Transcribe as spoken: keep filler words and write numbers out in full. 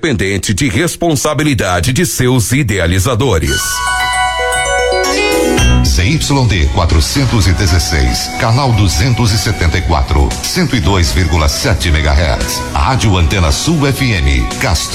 independente de responsabilidade de seus idealizadores. C Y D quatrocentos e dezesseis, canal duzentos e setenta e quatro, cento e dois vírgula sete megahertz. Rádio Antena Sul F M, Castro.